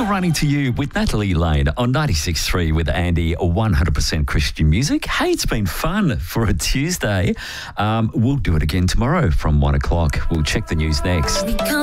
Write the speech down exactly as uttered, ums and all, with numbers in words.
Running to You with Natalie Lane on ninety-six point three with Andy, one hundred percent Christian music. Hey, it's been fun for a Tuesday. Um, we'll do it again tomorrow from one o'clock. We'll check the news next.